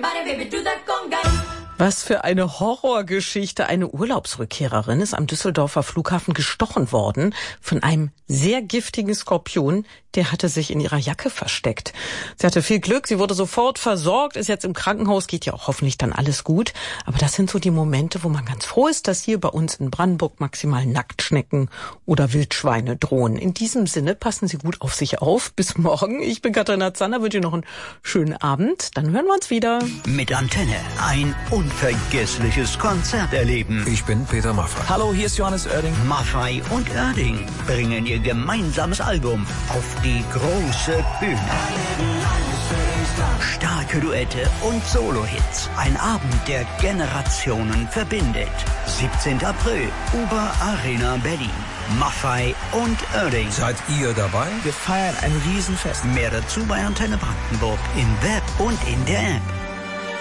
Was für eine Horrorgeschichte. Eine Urlaubsrückkehrerin ist am Düsseldorfer Flughafen gestochen worden von einem sehr giftigen Skorpion. Der hatte sich in ihrer Jacke versteckt. Sie hatte viel Glück, sie wurde sofort versorgt, ist jetzt im Krankenhaus, geht ja auch hoffentlich dann alles gut. Aber das sind so die Momente, wo man ganz froh ist, dass hier bei uns in Brandenburg maximal Nacktschnecken oder Wildschweine drohen. In diesem Sinne, passen Sie gut auf sich auf. Bis morgen. Ich bin Katharina Zander, wünsche Ihnen noch einen schönen Abend. Dann hören wir uns wieder. Mit Antenne ein unvergessliches Konzert erleben. Ich bin Peter Maffay. Hallo, hier ist Johannes Oerding. Maffay und Oerding bringen ihr gemeinsames Album auf die große Bühne. Starke Duette und Solo-Hits. Ein Abend, der Generationen verbindet. 17. April, Uber Arena Berlin. Maffay und Oerding. Seid ihr dabei? Wir feiern ein Riesenfest. Mehr dazu bei Antenne Brandenburg im Web und in der App.